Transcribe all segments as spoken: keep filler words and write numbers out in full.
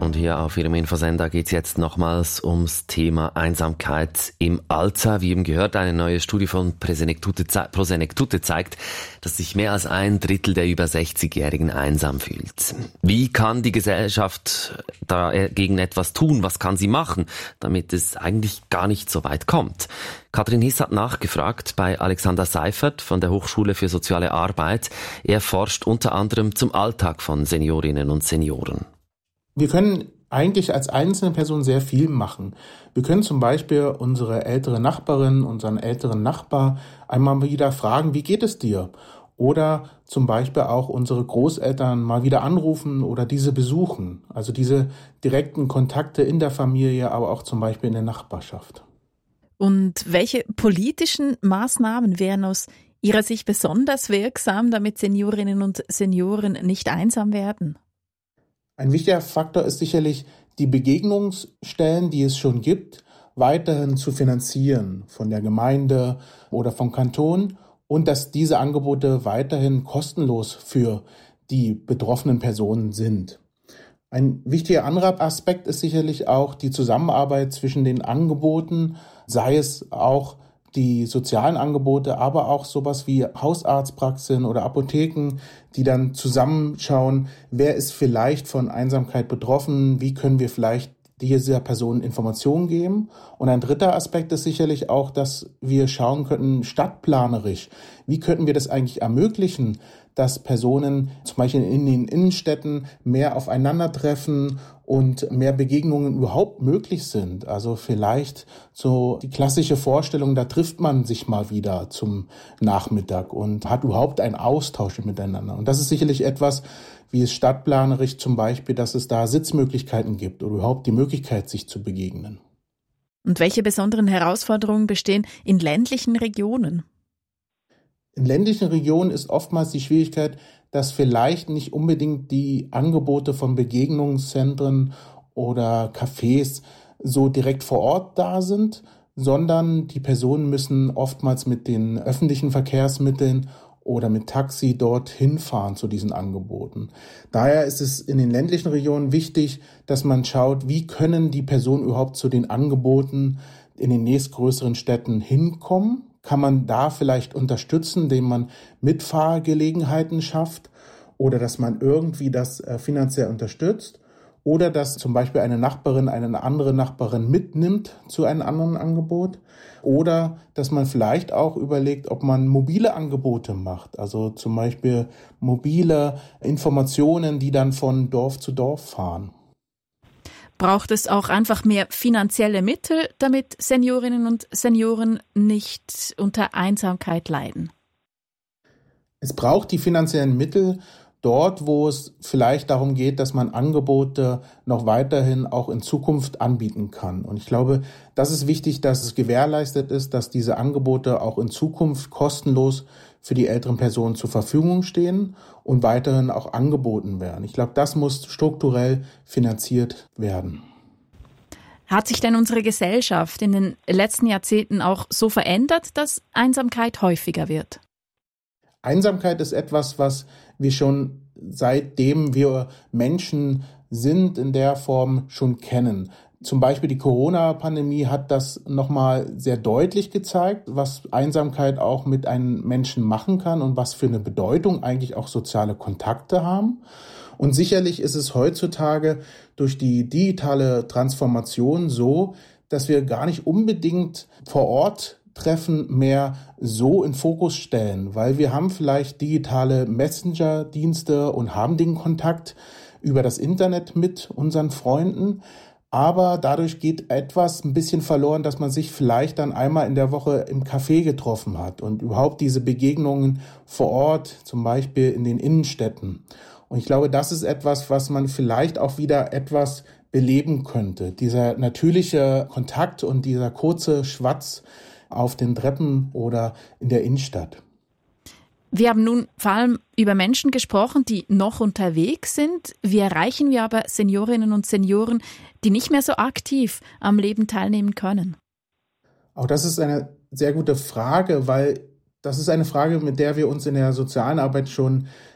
Und hier auf Ihrem Infosender geht es jetzt nochmals ums Thema Einsamkeit im Alter. Wie eben gehört, eine neue Studie von Prosenektute zeigt, dass sich mehr als ein Drittel der über sechzigjährigen einsam fühlt. Wie kann die Gesellschaft dagegen etwas tun? Was kann sie machen, damit es eigentlich gar nicht so weit kommt? Katrin Hiss hat nachgefragt bei Alexander Seifert von der Hochschule für Soziale Arbeit. Er forscht unter anderem zum Alltag von Seniorinnen und Senioren. Wir können eigentlich als einzelne Person sehr viel machen. Wir können zum Beispiel unsere ältere Nachbarin, unseren älteren Nachbar einmal wieder fragen, wie geht es dir? Oder zum Beispiel auch unsere Großeltern mal wieder anrufen oder diese besuchen. Also diese direkten Kontakte in der Familie, aber auch zum Beispiel in der Nachbarschaft. Und welche politischen Maßnahmen wären aus Ihrer Sicht besonders wirksam, damit Seniorinnen und Senioren nicht einsam werden? Ein wichtiger Faktor ist sicherlich, die Begegnungsstellen, die es schon gibt, weiterhin zu finanzieren von der Gemeinde oder vom Kanton und dass diese Angebote weiterhin kostenlos für die betroffenen Personen sind. Ein wichtiger anderer Aspekt ist sicherlich auch die Zusammenarbeit zwischen den Angeboten, sei es auch die sozialen Angebote, aber auch sowas wie Hausarztpraxen oder Apotheken, die dann zusammenschauen, wer ist vielleicht von Einsamkeit betroffen, wie können wir vielleicht dieser Person Informationen geben. Und ein dritter Aspekt ist sicherlich auch, dass wir schauen könnten, stadtplanerisch, wie könnten wir das eigentlich ermöglichen, dass Personen zum Beispiel in den Innenstädten mehr aufeinandertreffen und mehr Begegnungen überhaupt möglich sind. Also vielleicht so die klassische Vorstellung, da trifft man sich mal wieder zum Nachmittag und hat überhaupt einen Austausch miteinander. Und das ist sicherlich etwas, wie es stadtplanerisch zum Beispiel, dass es da Sitzmöglichkeiten gibt oder überhaupt die Möglichkeit, sich zu begegnen. Und welche besonderen Herausforderungen bestehen in ländlichen Regionen? In ländlichen Regionen ist oftmals die Schwierigkeit, dass vielleicht nicht unbedingt die Angebote von Begegnungszentren oder Cafés so direkt vor Ort da sind, sondern die Personen müssen oftmals mit den öffentlichen Verkehrsmitteln oder mit Taxi dorthin fahren zu diesen Angeboten. Daher ist es in den ländlichen Regionen wichtig, dass man schaut, wie können die Personen überhaupt zu den Angeboten in den nächstgrößeren Städten hinkommen. Kann man da vielleicht unterstützen, indem man Mitfahrgelegenheiten schafft oder dass man irgendwie das äh, finanziell unterstützt oder dass zum Beispiel eine Nachbarin eine andere Nachbarin mitnimmt zu einem anderen Angebot oder dass man vielleicht auch überlegt, ob man mobile Angebote macht, also zum Beispiel mobile Informationen, die dann von Dorf zu Dorf fahren. Braucht es auch einfach mehr finanzielle Mittel, damit Seniorinnen und Senioren nicht unter Einsamkeit leiden? Es braucht die finanziellen Mittel dort, wo es vielleicht darum geht, dass man Angebote noch weiterhin auch in Zukunft anbieten kann. Und ich glaube, das ist wichtig, dass es gewährleistet ist, dass diese Angebote auch in Zukunft kostenlos für die älteren Personen zur Verfügung stehen und weiterhin auch angeboten werden. Ich glaube, das muss strukturell finanziert werden. Hat sich denn unsere Gesellschaft in den letzten Jahrzehnten auch so verändert, dass Einsamkeit häufiger wird? Einsamkeit ist etwas, was wir schon seitdem wir Menschen sind, in der Form schon kennen. Zum Beispiel die Corona-Pandemie hat das nochmal sehr deutlich gezeigt, was Einsamkeit auch mit einem Menschen machen kann und was für eine Bedeutung eigentlich auch soziale Kontakte haben. Und sicherlich ist es heutzutage durch die digitale Transformation so, dass wir gar nicht unbedingt vor Ort Treffen mehr so in Fokus stellen, weil wir haben vielleicht digitale Messenger-Dienste und haben den Kontakt über das Internet mit unseren Freunden. Aber dadurch geht etwas ein bisschen verloren, dass man sich vielleicht dann einmal in der Woche im Café getroffen hat und überhaupt diese Begegnungen vor Ort, zum Beispiel in den Innenstädten. Und ich glaube, das ist etwas, was man vielleicht auch wieder etwas beleben könnte. Dieser natürliche Kontakt und dieser kurze Schwatz auf den Treppen oder in der Innenstadt. Wir haben nun vor allem über Menschen gesprochen, die noch unterwegs sind. Wie erreichen wir aber Seniorinnen und Senioren, die nicht mehr so aktiv am Leben teilnehmen können? Auch das ist eine sehr gute Frage, weil das ist eine Frage, mit der wir uns in der sozialen Arbeit schon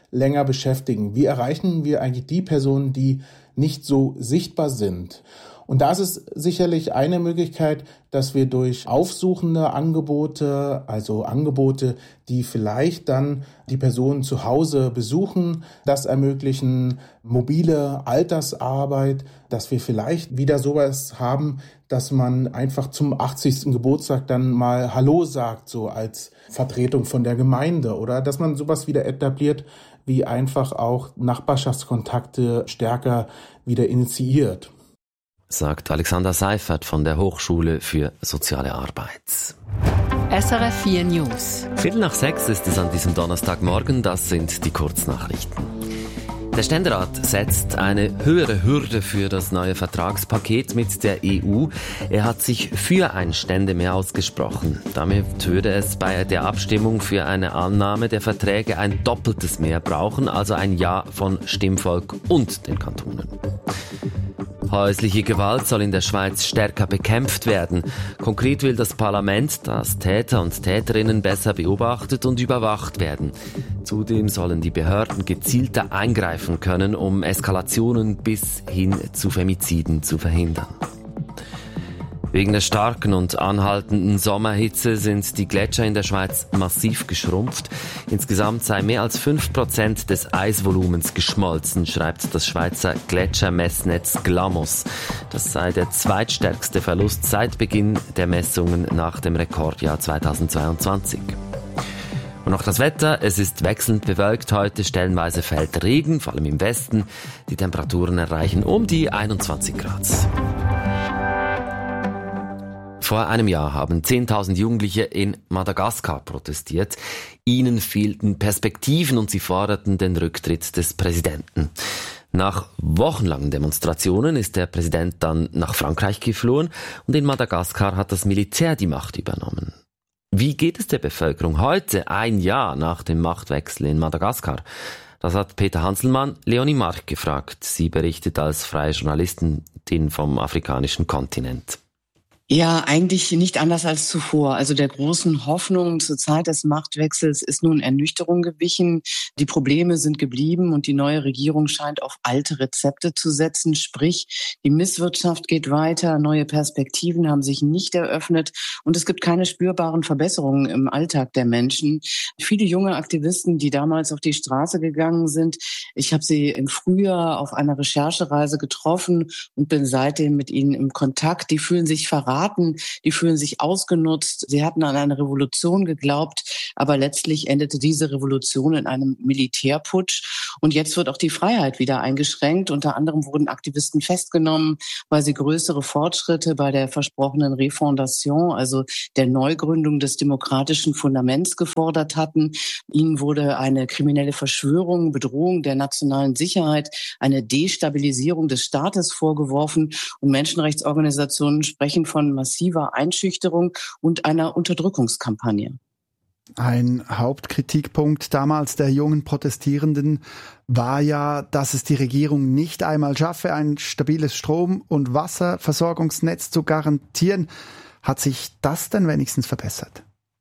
länger beschäftigen. Wie erreichen wir eigentlich die Personen, die nicht so sichtbar sind? Und da ist es sicherlich eine Möglichkeit, dass wir durch aufsuchende Angebote, also Angebote, die vielleicht dann die Personen zu Hause besuchen, das ermöglichen, mobile Altersarbeit, dass wir vielleicht wieder sowas haben, dass man einfach zum achtzigsten Geburtstag dann mal Hallo sagt, so als Vertretung von der Gemeinde, oder dass man sowas wieder etabliert, wie einfach auch Nachbarschaftskontakte stärker wieder initiiert. Sagt Alexander Seifert von der Hochschule für Soziale Arbeit. S R F vier News. Viertel nach sechs ist es an diesem Donnerstagmorgen, das sind die Kurznachrichten. Der Ständerat setzt eine höhere Hürde für das neue Vertragspaket mit der E U. Er hat sich für ein Ständemehr ausgesprochen. Damit würde es bei der Abstimmung für eine Annahme der Verträge ein doppeltes Mehr brauchen, also ein Ja von Stimmvolk und den Kantonen. Häusliche Gewalt soll in der Schweiz stärker bekämpft werden. Konkret will das Parlament, dass Täter und Täterinnen besser beobachtet und überwacht werden. Zudem sollen die Behörden gezielter eingreifen können, um Eskalationen bis hin zu Femiziden zu verhindern. Wegen der starken und anhaltenden Sommerhitze sind die Gletscher in der Schweiz massiv geschrumpft. Insgesamt sei mehr als fünf Prozent des Eisvolumens geschmolzen, schreibt das Schweizer Gletschermessnetz Glamos. Das sei der zweitstärkste Verlust seit Beginn der Messungen nach dem Rekordjahr zweitausendzweiundzwanzig. Und noch das Wetter. Es ist wechselnd bewölkt heute, stellenweise fällt Regen, vor allem im Westen. Die Temperaturen erreichen um die einundzwanzig Grad. Vor einem Jahr haben zehntausend Jugendliche in Madagaskar protestiert. Ihnen fehlten Perspektiven und sie forderten den Rücktritt des Präsidenten. Nach wochenlangen Demonstrationen ist der Präsident dann nach Frankreich geflohen und in Madagaskar hat das Militär die Macht übernommen. Wie geht es der Bevölkerung heute, ein Jahr nach dem Machtwechsel in Madagaskar? Das hat Peter Hanselmann Leonie Mark gefragt. Sie berichtet als freie Journalistin vom afrikanischen Kontinent. Ja, eigentlich nicht anders als zuvor. Also der großen Hoffnung zur Zeit des Machtwechsels ist nun Ernüchterung gewichen. Die Probleme sind geblieben und die neue Regierung scheint auf alte Rezepte zu setzen. Sprich, die Misswirtschaft geht weiter, neue Perspektiven haben sich nicht eröffnet und es gibt keine spürbaren Verbesserungen im Alltag der Menschen. Viele junge Aktivisten, die damals auf die Straße gegangen sind, ich habe sie im Frühjahr auf einer Recherchereise getroffen und bin seitdem mit ihnen im Kontakt. Die fühlen sich verraten. Die fühlen sich ausgenutzt. Sie hatten an eine Revolution geglaubt, aber letztlich endete diese Revolution in einem Militärputsch. Und jetzt wird auch die Freiheit wieder eingeschränkt. Unter anderem wurden Aktivisten festgenommen, weil sie größere Fortschritte bei der versprochenen Refondation, also der Neugründung des demokratischen Fundaments gefordert hatten. Ihnen wurde eine kriminelle Verschwörung, Bedrohung der nationalen Sicherheit, eine Destabilisierung des Staates vorgeworfen. Und Menschenrechtsorganisationen sprechen von massiver Einschüchterung und einer Unterdrückungskampagne. Ein Hauptkritikpunkt damals der jungen Protestierenden war ja, dass es die Regierung nicht einmal schaffe, ein stabiles Strom- und Wasserversorgungsnetz zu garantieren. Hat sich das denn wenigstens verbessert?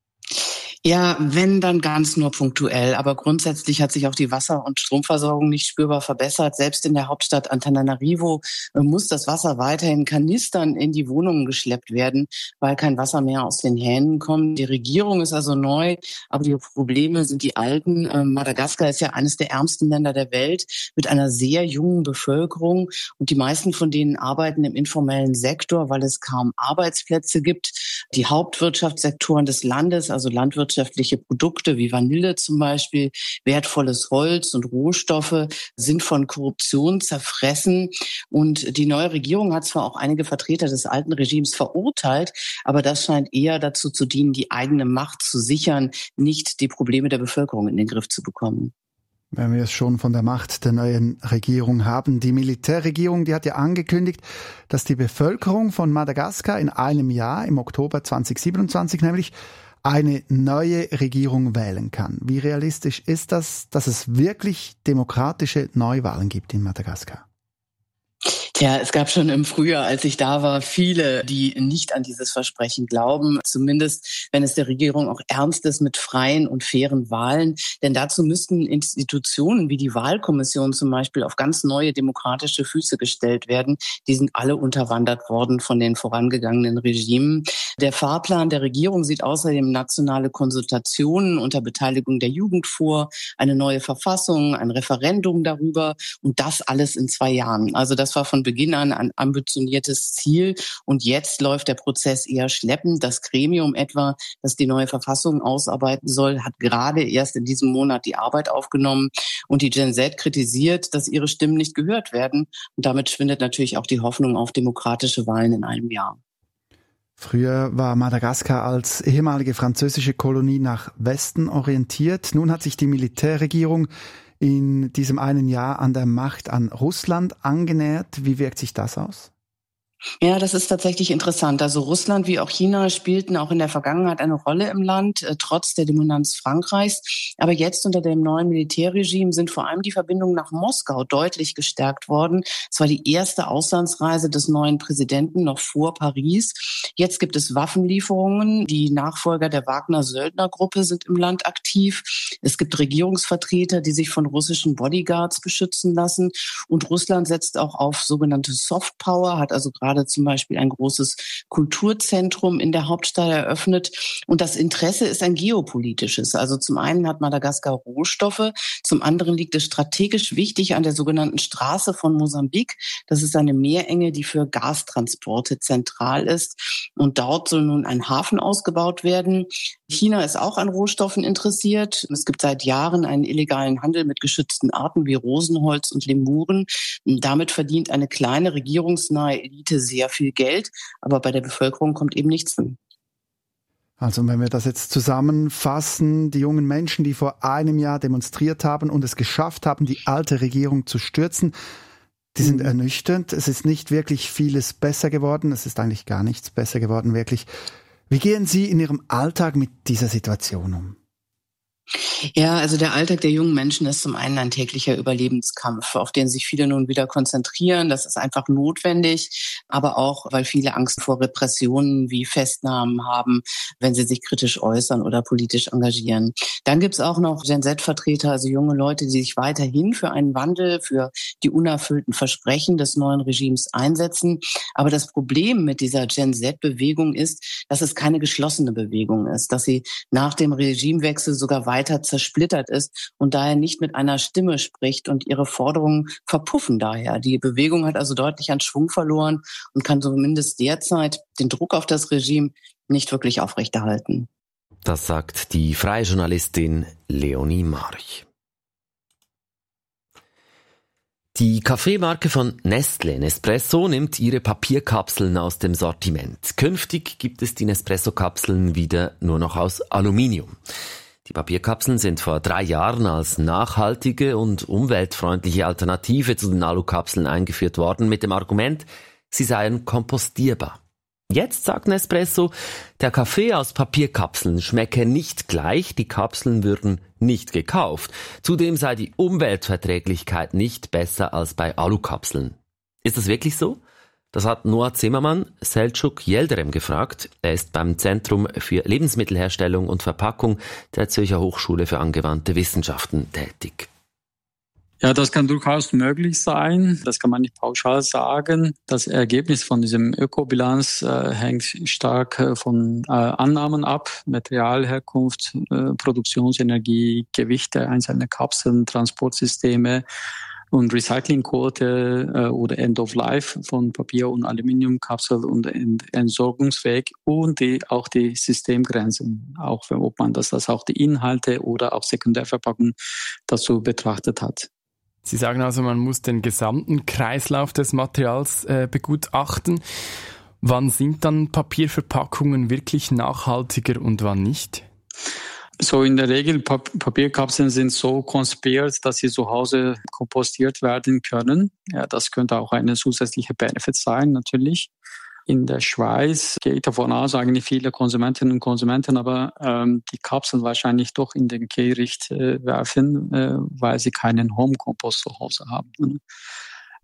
Ja, wenn, dann ganz nur punktuell. Aber grundsätzlich hat sich auch die Wasser- und Stromversorgung nicht spürbar verbessert. Selbst in der Hauptstadt Antananarivo muss das Wasser weiterhin Kanistern in die Wohnungen geschleppt werden, weil kein Wasser mehr aus den Hähnen kommt. Die Regierung ist also neu, aber die Probleme sind die alten. Madagaskar ist ja eines der ärmsten Länder der Welt mit einer sehr jungen Bevölkerung. Und die meisten von denen arbeiten im informellen Sektor, weil es kaum Arbeitsplätze gibt. Die Hauptwirtschaftssektoren des Landes, also Landwirtschaft, wirtschaftliche Produkte wie Vanille zum Beispiel, wertvolles Holz und Rohstoffe sind von Korruption zerfressen. Und die neue Regierung hat zwar auch einige Vertreter des alten Regimes verurteilt, aber das scheint eher dazu zu dienen, die eigene Macht zu sichern, nicht die Probleme der Bevölkerung in den Griff zu bekommen. Wenn wir es schon von der Macht der neuen Regierung haben. Die Militärregierung, die hat ja angekündigt, dass die Bevölkerung von Madagaskar in einem Jahr, im Oktober zweitausendsiebenundzwanzig nämlich, eine neue Regierung wählen kann. Wie realistisch ist das, dass es wirklich demokratische Neuwahlen gibt in Madagaskar? Tja, es gab schon im Frühjahr, als ich da war, viele, die nicht an dieses Versprechen glauben. Zumindest, wenn es der Regierung auch ernst ist mit freien und fairen Wahlen. Denn dazu müssten Institutionen wie die Wahlkommission zum Beispiel auf ganz neue demokratische Füße gestellt werden. Die sind alle unterwandert worden von den vorangegangenen Regimen. Der Fahrplan der Regierung sieht außerdem nationale Konsultationen unter Beteiligung der Jugend vor, eine neue Verfassung, ein Referendum darüber und das alles in zwei Jahren. Also das war von Beginn an ein ambitioniertes Ziel. Und jetzt läuft der Prozess eher schleppend. Das Gremium etwa, das die neue Verfassung ausarbeiten soll, hat gerade erst in diesem Monat die Arbeit aufgenommen. Und die Gen Z kritisiert, dass ihre Stimmen nicht gehört werden. Und damit schwindet natürlich auch die Hoffnung auf demokratische Wahlen in einem Jahr. Früher war Madagaskar als ehemalige französische Kolonie nach Westen orientiert. Nun hat sich die Militärregierung in diesem einen Jahr an der Macht an Russland angenähert. Wie wirkt sich das aus? Ja, das ist tatsächlich interessant. Also Russland wie auch China spielten auch in der Vergangenheit eine Rolle im Land, äh, trotz der Dominanz Frankreichs. Aber jetzt unter dem neuen Militärregime sind vor allem die Verbindungen nach Moskau deutlich gestärkt worden. Es war die erste Auslandsreise des neuen Präsidenten noch vor Paris. Jetzt gibt es Waffenlieferungen. Die Nachfolger der Wagner-Söldnergruppe sind im Land aktiv. Es gibt Regierungsvertreter, die sich von russischen Bodyguards beschützen lassen. Und Russland setzt auch auf sogenannte Softpower, hat also gerade zum Beispiel ein großes Kulturzentrum in der Hauptstadt eröffnet. Und das Interesse ist ein geopolitisches. Also zum einen hat Madagaskar Rohstoffe, zum anderen liegt es strategisch wichtig an der sogenannten Straße von Mosambik. Das ist eine Meerenge, die für Gastransporte zentral ist. Und dort soll nun ein Hafen ausgebaut werden. China ist auch an Rohstoffen interessiert. Es gibt seit Jahren einen illegalen Handel mit geschützten Arten wie Rosenholz und Lemuren. Damit verdient eine kleine regierungsnahe Elite sehr viel Geld, aber bei der Bevölkerung kommt eben nichts hin. Also wenn wir das jetzt zusammenfassen, die jungen Menschen, die vor einem Jahr demonstriert haben und es geschafft haben, die alte Regierung zu stürzen, die sind mhm. ernüchternd. Es ist nicht wirklich vieles besser geworden. Es ist eigentlich gar nichts besser geworden, wirklich. Wie gehen Sie in Ihrem Alltag mit dieser Situation um? Ja, also der Alltag der jungen Menschen ist zum einen ein täglicher Überlebenskampf, auf den sich viele nun wieder konzentrieren. Das ist einfach notwendig, aber auch, weil viele Angst vor Repressionen wie Festnahmen haben, wenn sie sich kritisch äußern oder politisch engagieren. Dann gibt's auch noch Gen Z-Vertreter, also junge Leute, die sich weiterhin für einen Wandel, für die unerfüllten Versprechen des neuen Regimes einsetzen. Aber das Problem mit dieser Gen Z-Bewegung ist, dass es keine geschlossene Bewegung ist, dass sie nach dem Regimewechsel sogar weiter weiter zersplittert ist und daher nicht mit einer Stimme spricht und ihre Forderungen verpuffen daher. Die Bewegung hat also deutlich an Schwung verloren und kann zumindest derzeit den Druck auf das Regime nicht wirklich aufrechterhalten. Das sagt die freie Journalistin Leonie March. Die Kaffeemarke von Nestlé, Nespresso, nimmt ihre Papierkapseln aus dem Sortiment. Künftig gibt es die Nespresso-Kapseln wieder nur noch aus Aluminium. Die Papierkapseln sind vor drei Jahren als nachhaltige und umweltfreundliche Alternative zu den Alukapseln eingeführt worden, mit dem Argument, sie seien kompostierbar. Jetzt sagt Nespresso, der Kaffee aus Papierkapseln schmecke nicht gleich, die Kapseln würden nicht gekauft. Zudem sei die Umweltverträglichkeit nicht besser als bei Alukapseln. Ist das wirklich so? Das hat Noah Zimmermann Selçuk Yildirim gefragt. Er ist beim Zentrum für Lebensmittelherstellung und Verpackung der Zürcher Hochschule für angewandte Wissenschaften tätig. Ja, das kann durchaus möglich sein. Das kann man nicht pauschal sagen. Das Ergebnis von diesem Ökobilanz äh, hängt stark äh, von äh, Annahmen ab. Materialherkunft, äh, Produktionsenergie, Gewichte einzelner Kapseln, Transportsysteme und Recyclingquote äh, oder End of Life von Papier- und Aluminiumkapseln und Entsorgungsweg und die, auch die Systemgrenzen, auch wenn, ob man das, das auch die Inhalte oder auch Sekundärverpackung dazu betrachtet hat. Sie sagen also, man muss den gesamten Kreislauf des Materials äh, begutachten. Wann sind dann Papierverpackungen wirklich nachhaltiger und wann nicht? So in der Regel, Papierkapseln sind so konzipiert, dass sie zu Hause kompostiert werden können. Ja, das könnte auch eine zusätzliche Benefit sein, natürlich. In der Schweiz geht davon aus, eigentlich viele Konsumentinnen und Konsumenten, aber ähm, die Kapseln wahrscheinlich doch in den Kehricht äh, werfen, äh, weil sie keinen Home-Compost zu Hause haben.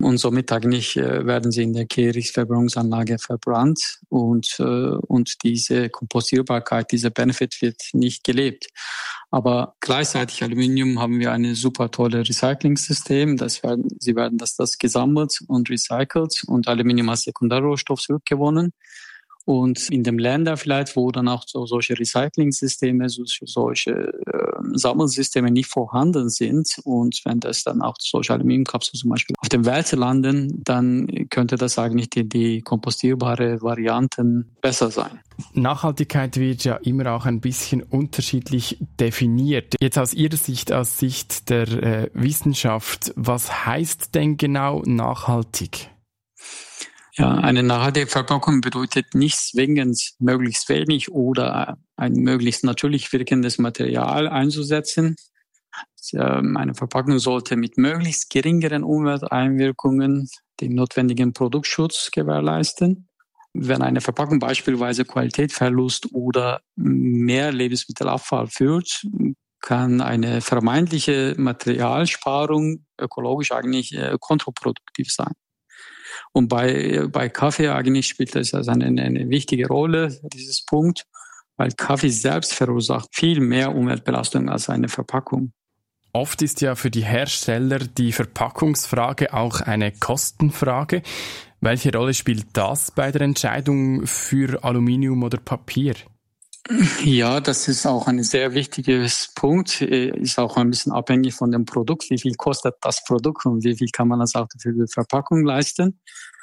Und somit eigentlich äh, werden sie in der Kehrichtverbrennungsanlage verbrannt und, äh, und diese Kompostierbarkeit, dieser Benefit wird nicht gelebt. Aber gleichzeitig Aluminium haben wir ein super tolles Recycling-System. Das werden, sie werden das, das gesammelt und recycelt und Aluminium als Sekundärrohstoff zurückgewonnen. Und in dem Länder vielleicht, wo dann auch so solche Recycling-Systeme, so, solche äh, Sammelsysteme nicht vorhanden sind und wenn das dann auch solche Aluminiumkapseln zum Beispiel auf dem Welt landen, dann könnte das eigentlich die, die kompostierbare Varianten besser sein. Nachhaltigkeit wird ja immer auch ein bisschen unterschiedlich definiert. Jetzt aus Ihrer Sicht, aus Sicht der äh, Wissenschaft, was heißt denn genau nachhaltig? Ja, eine nachhaltige Verpackung bedeutet nicht zwingend möglichst wenig oder ein möglichst natürlich wirkendes Material einzusetzen. Eine Verpackung sollte mit möglichst geringeren Umwelteinwirkungen den notwendigen Produktschutz gewährleisten. Wenn eine Verpackung beispielsweise Qualitätsverlust oder mehr Lebensmittelabfall führt, kann eine vermeintliche Materialsparung ökologisch eigentlich kontraproduktiv sein. Und bei, bei Kaffee eigentlich spielt das also eine, eine wichtige Rolle, dieses Punkt, weil Kaffee selbst verursacht viel mehr Umweltbelastung als eine Verpackung. Oft ist ja für die Hersteller die Verpackungsfrage auch eine Kostenfrage. Welche Rolle spielt das bei der Entscheidung für Aluminium oder Papier? Ja, das ist auch ein sehr wichtiger Punkt. Ist auch ein bisschen abhängig von dem Produkt. Wie viel kostet das Produkt und wie viel kann man das auch für die Verpackung leisten?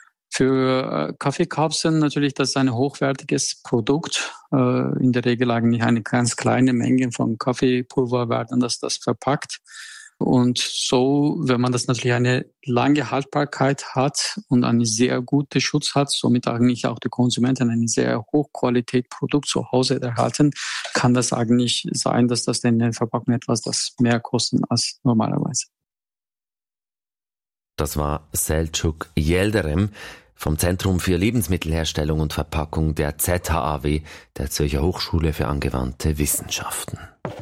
Für Kaffeekapseln natürlich, das ist ein hochwertiges Produkt. In der Regel eigentlich eine ganz kleine Menge von Kaffeepulver werden das, das verpackt. Und so, wenn man das natürlich eine lange Haltbarkeit hat und einen sehr guten Schutz hat, somit eigentlich auch die Konsumenten ein sehr hochqualität Produkt zu Hause erhalten, kann das eigentlich sein, dass das in der Verpackung etwas das mehr kosten als normalerweise. Das war Selçuk Yildirim vom Zentrum für Lebensmittelherstellung und Verpackung der Z H A W, der Zürcher Hochschule für angewandte Wissenschaften.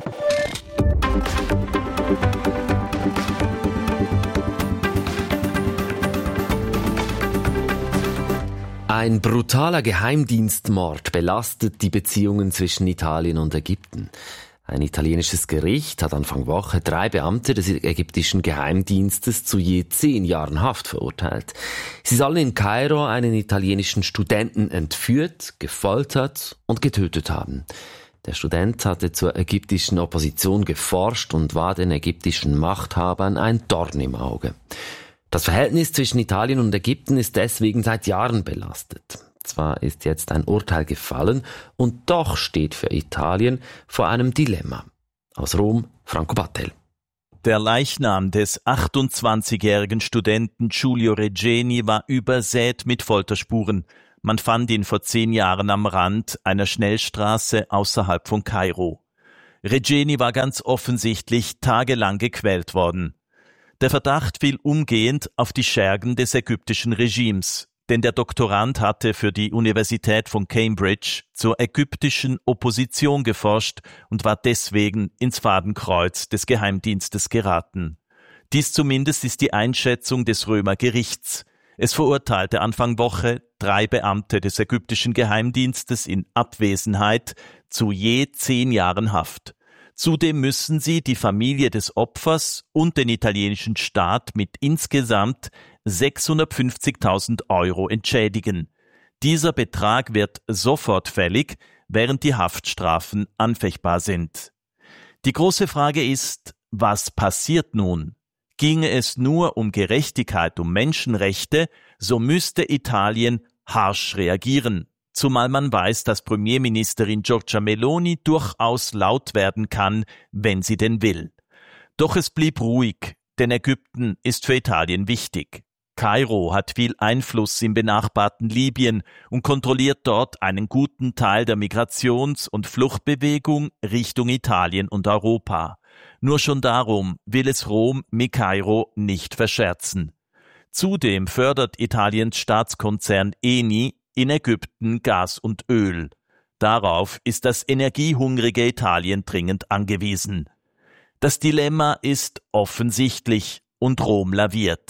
Ein brutaler Geheimdienstmord belastet die Beziehungen zwischen Italien und Ägypten. Ein italienisches Gericht hat Anfang Woche drei Beamte des ägyptischen Geheimdienstes zu je zehn Jahren Haft verurteilt. Sie sollen in Kairo einen italienischen Studenten entführt, gefoltert und getötet haben. Der Student hatte zur ägyptischen Opposition geforscht und war den ägyptischen Machthabern ein Dorn im Auge. Das Verhältnis zwischen Italien und Ägypten ist deswegen seit Jahren belastet. Zwar ist jetzt ein Urteil gefallen und doch steht für Italien vor einem Dilemma. Aus Rom, Franco Battel. Der Leichnam des achtundzwanzigjährigen Studenten Giulio Regeni war übersät mit Folterspuren. Man fand ihn vor zehn Jahren am Rand einer Schnellstraße außerhalb von Kairo. Regeni war ganz offensichtlich tagelang gequält worden. Der Verdacht fiel umgehend auf die Schergen des ägyptischen Regimes, denn der Doktorand hatte für die Universität von Cambridge zur ägyptischen Opposition geforscht und war deswegen ins Fadenkreuz des Geheimdienstes geraten. Dies zumindest ist die Einschätzung des Römergerichts. Es verurteilte Anfang Woche drei Beamte des ägyptischen Geheimdienstes in Abwesenheit zu je zehn Jahren Haft. Zudem müssen sie die Familie des Opfers und den italienischen Staat mit insgesamt sechshundertfünfzigtausend Euro entschädigen. Dieser Betrag wird sofort fällig, während die Haftstrafen anfechtbar sind. Die große Frage ist, was passiert nun? Ginge es nur um Gerechtigkeit, um Menschenrechte, so müsste Italien harsch reagieren. Zumal man weiß, dass Premierministerin Giorgia Meloni durchaus laut werden kann, wenn sie denn will. Doch es blieb ruhig, denn Ägypten ist für Italien wichtig. Kairo hat viel Einfluss im benachbarten Libyen und kontrolliert dort einen guten Teil der Migrations- und Fluchtbewegung Richtung Italien und Europa. Nur schon darum will es Rom mit Kairo nicht verscherzen. Zudem fördert Italiens Staatskonzern Eni in Ägypten Gas und Öl. Darauf ist das energiehungrige Italien dringend angewiesen. Das Dilemma ist offensichtlich und Rom laviert.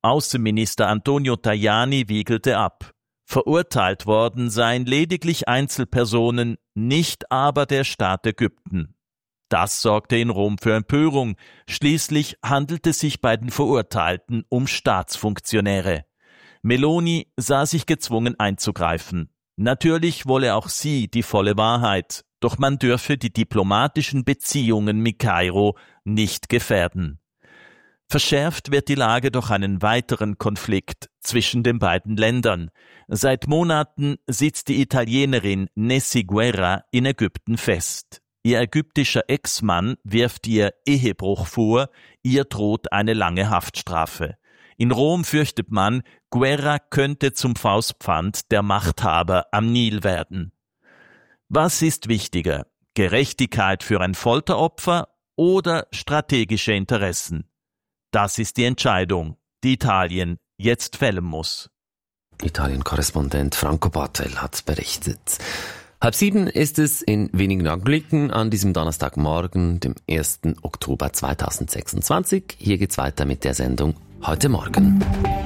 Außenminister Antonio Tajani wiegelte ab. Verurteilt worden seien lediglich Einzelpersonen, nicht aber der Staat Ägypten. Das sorgte in Rom für Empörung. Schließlich handelte es sich bei den Verurteilten um Staatsfunktionäre. Meloni sah sich gezwungen einzugreifen. Natürlich wolle auch sie die volle Wahrheit, doch man dürfe die diplomatischen Beziehungen mit Kairo nicht gefährden. Verschärft wird die Lage durch einen weiteren Konflikt zwischen den beiden Ländern. Seit Monaten sitzt die Italienerin Nessy Guerra in Ägypten fest. Ihr ägyptischer Ex-Mann wirft ihr Ehebruch vor, ihr droht eine lange Haftstrafe. In Rom fürchtet man, Guerra könnte zum Faustpfand der Machthaber am Nil werden. Was ist wichtiger, Gerechtigkeit für ein Folteropfer oder strategische Interessen? Das ist die Entscheidung, die Italien jetzt fällen muss. Italien-Korrespondent Franco Bartel hat berichtet. Halb sieben ist es in wenigen Augenblicken an diesem Donnerstagmorgen, dem ersten Oktober zweitausendsechsundzwanzig. Hier geht's weiter mit der Sendung Heute Morgen.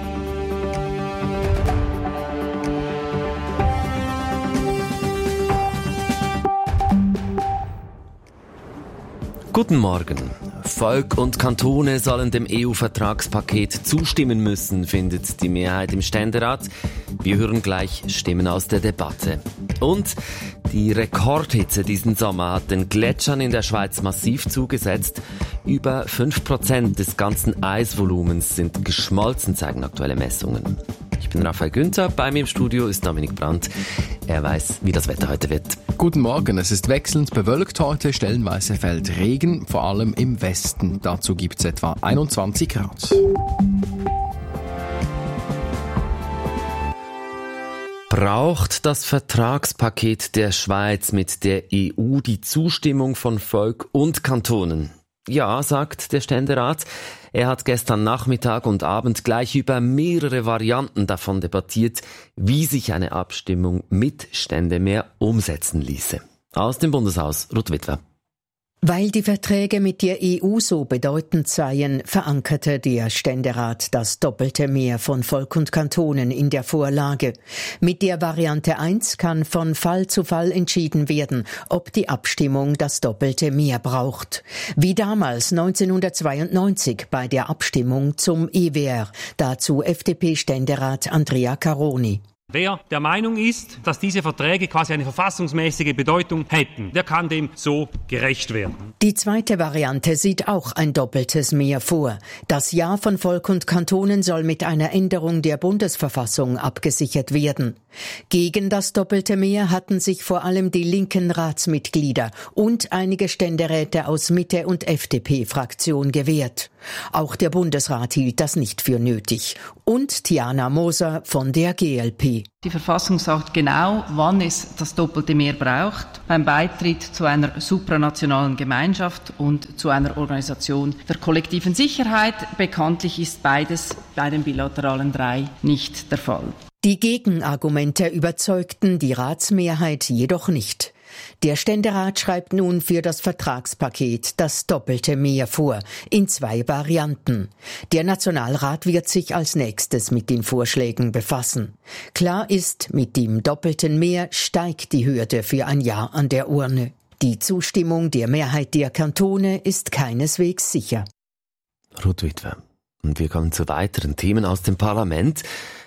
Guten Morgen. Volk und Kantone sollen dem E U-Vertragspaket zustimmen müssen, findet die Mehrheit im Ständerat. Wir hören gleich Stimmen aus der Debatte. Und die Rekordhitze diesen Sommer hat den Gletschern in der Schweiz massiv zugesetzt. Über fünf Prozent des ganzen Eisvolumens sind geschmolzen, zeigen aktuelle Messungen. Ich bin Raphael Günther, bei mir im Studio ist Dominik Brandt. Er weiß, wie das Wetter heute wird. Guten Morgen, es ist wechselnd bewölkt heute, stellenweise fällt Regen, vor allem im Westen. Dazu gibt es etwa einundzwanzig Grad. Braucht das Vertragspaket der Schweiz mit der E U die Zustimmung von Volk und Kantonen? Ja, sagt der Ständerat. Er hat gestern Nachmittag und Abend gleich über mehrere Varianten davon debattiert, wie sich eine Abstimmung mit Ständemehr umsetzen ließe. Aus dem Bundeshaus, Ruth Witwer. Weil die Verträge mit der E U so bedeutend seien, verankerte der Ständerat das doppelte Mehr von Volk und Kantonen in der Vorlage. Mit der Variante eins kann von Fall zu Fall entschieden werden, ob die Abstimmung das doppelte Mehr braucht. Wie damals neunzehnhundertzweiundneunzig bei der Abstimmung zum E W R. Dazu F D P-Ständerat Andrea Caroni. Wer der Meinung ist, dass diese Verträge quasi eine verfassungsmäßige Bedeutung hätten, der kann dem so gerecht werden. Die zweite Variante sieht auch ein doppeltes Mehr vor. Das Ja von Volk und Kantonen soll mit einer Änderung der Bundesverfassung abgesichert werden. Gegen das doppelte Mehr hatten sich vor allem die linken Ratsmitglieder und einige Ständeräte aus Mitte- und F D P-Fraktion gewehrt. Auch der Bundesrat hielt das nicht für nötig. Und Tiana Moser von der G L P. Die Verfassung sagt genau, wann es das doppelte Mehr braucht. Beim Beitritt zu einer supranationalen Gemeinschaft und zu einer Organisation der kollektiven Sicherheit. Bekanntlich ist beides bei den bilateralen drei nicht der Fall. Die Gegenargumente überzeugten die Ratsmehrheit jedoch nicht. Der Ständerat schreibt nun für das Vertragspaket das doppelte Mehr vor, in zwei Varianten. Der Nationalrat wird sich als nächstes mit den Vorschlägen befassen. Klar ist, mit dem doppelten Mehr steigt die Hürde für ein Ja an der Urne. Die Zustimmung der Mehrheit der Kantone ist keineswegs sicher. Ruth Witwer. Und wir kommen zu weiteren Themen aus dem Parlament.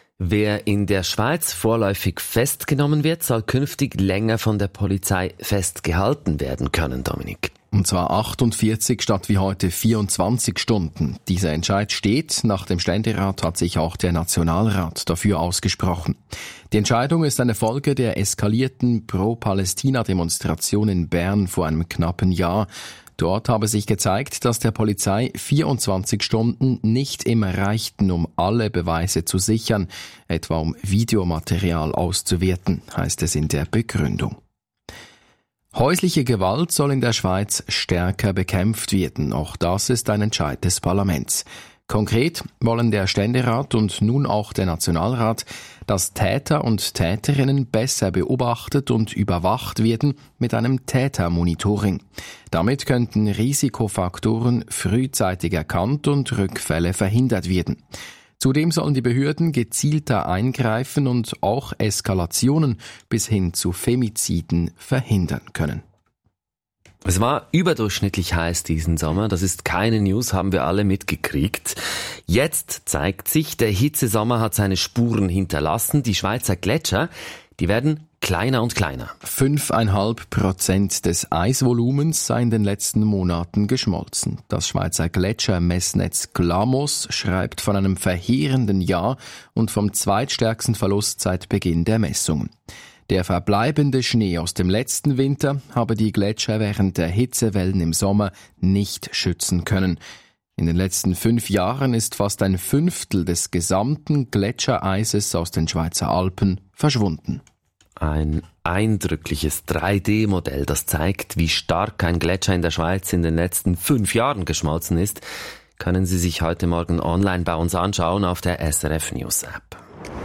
Wer in der Schweiz vorläufig festgenommen wird, soll künftig länger von der Polizei festgehalten werden können, Dominik. Und zwar achtundvierzig statt wie heute vierundzwanzig Stunden. Dieser Entscheid steht. Nach dem Ständerat hat sich auch der Nationalrat dafür ausgesprochen. Die Entscheidung ist eine Folge der eskalierten Pro-Palästina-Demonstration in Bern vor einem knappen Jahr. Dort habe sich gezeigt, dass der Polizei vierundzwanzig Stunden nicht immer reichten, um alle Beweise zu sichern, etwa um Videomaterial auszuwerten, heißt es in der Begründung. Häusliche Gewalt soll in der Schweiz stärker bekämpft werden. Auch das ist ein Entscheid des Parlaments. Konkret wollen der Ständerat und nun auch der Nationalrat, dass Täter und Täterinnen besser beobachtet und überwacht werden mit einem Tätermonitoring. Damit könnten Risikofaktoren frühzeitig erkannt und Rückfälle verhindert werden. Zudem sollen die Behörden gezielter eingreifen und auch Eskalationen bis hin zu Femiziden verhindern können. Es war überdurchschnittlich heiß diesen Sommer. Das ist keine News, haben wir alle mitgekriegt. Jetzt zeigt sich, der Hitzesommer hat seine Spuren hinterlassen. Die Schweizer Gletscher, die werden kleiner und kleiner. Fünfeinhalb Prozent des Eisvolumens sei in den letzten Monaten geschmolzen. Das Schweizer Gletschermessnetz Glamos schreibt von einem verheerenden Jahr und vom zweitstärksten Verlust seit Beginn der Messungen. Der verbleibende Schnee aus dem letzten Winter habe die Gletscher während der Hitzewellen im Sommer nicht schützen können. In den letzten fünf Jahren ist fast ein Fünftel des gesamten Gletschereises aus den Schweizer Alpen verschwunden. Ein eindrückliches drei D Modell, das zeigt, wie stark ein Gletscher in der Schweiz in den letzten fünf Jahren geschmolzen ist, können Sie sich heute Morgen online bei uns anschauen auf der S R F News App.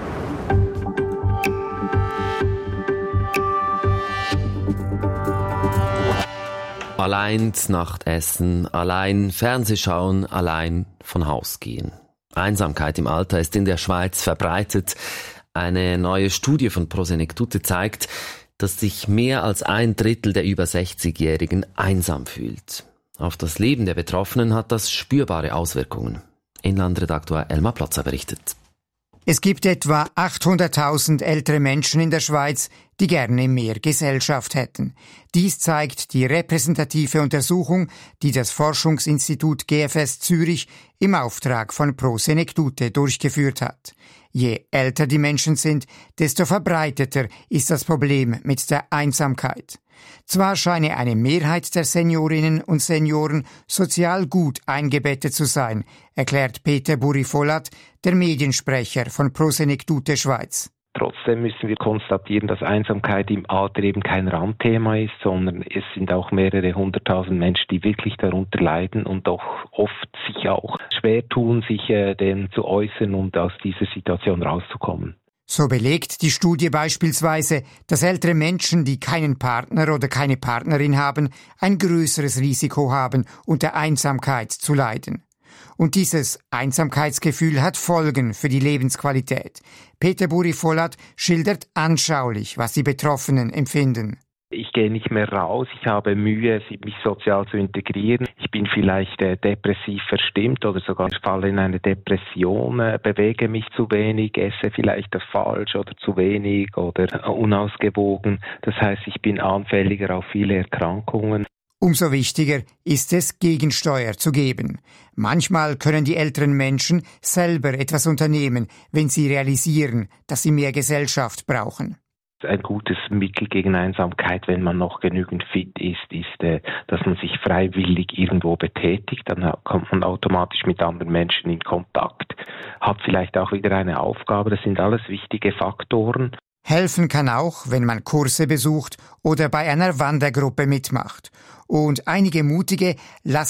Allein Nacht essen, allein Fernseh schauen, allein von Haus gehen. Einsamkeit im Alter ist in der Schweiz verbreitet. Eine neue Studie von Prosenektute zeigt, dass sich mehr als ein Drittel der über sechzigjährigen einsam fühlt. Auf das Leben der Betroffenen hat das spürbare Auswirkungen. Inlandredaktor Elmar Plotzer berichtet. Es gibt etwa achthunderttausend ältere Menschen in der Schweiz, die gerne mehr Gesellschaft hätten. Dies zeigt die repräsentative Untersuchung, die das Forschungsinstitut G F S Zürich im Auftrag von Prosenektute durchgeführt hat. Je älter die Menschen sind, desto verbreiteter ist das Problem mit der Einsamkeit. Zwar scheine eine Mehrheit der Seniorinnen und Senioren sozial gut eingebettet zu sein, erklärt Peter Buri-Vollat, der Mediensprecher von Prosenektute Schweiz. Trotzdem müssen wir konstatieren, dass Einsamkeit im Alter eben kein Randthema ist, sondern es sind auch mehrere hunderttausend Menschen, die wirklich darunter leiden und doch oft sich auch schwer tun, sich äh, dem zu äußern und aus dieser Situation rauszukommen. So belegt die Studie beispielsweise, dass ältere Menschen, die keinen Partner oder keine Partnerin haben, ein größeres Risiko haben, unter Einsamkeit zu leiden. Und dieses Einsamkeitsgefühl hat Folgen für die Lebensqualität. Peter Buri-Vollat schildert anschaulich, was die Betroffenen empfinden. Ich gehe nicht mehr raus, ich habe Mühe, mich sozial zu integrieren. Ich bin vielleicht äh, depressiv verstimmt oder sogar falle in eine Depression, äh, bewege mich zu wenig, esse vielleicht falsch oder zu wenig oder äh, unausgewogen. Das heißt, ich bin anfälliger auf viele Erkrankungen. Umso wichtiger ist es, Gegensteuer zu geben. Manchmal können die älteren Menschen selber etwas unternehmen, wenn sie realisieren, dass sie mehr Gesellschaft brauchen. Ein gutes Mittel gegen Einsamkeit, wenn man noch genügend fit ist, ist, äh, dass man sich freiwillig irgendwo betätigt. Dann kommt man automatisch mit anderen Menschen in Kontakt, hat vielleicht auch wieder eine Aufgabe. Das sind alles wichtige Faktoren. Helfen kann auch, wenn man Kurse besucht oder bei einer Wandergruppe mitmacht. Und einige Mutige lassen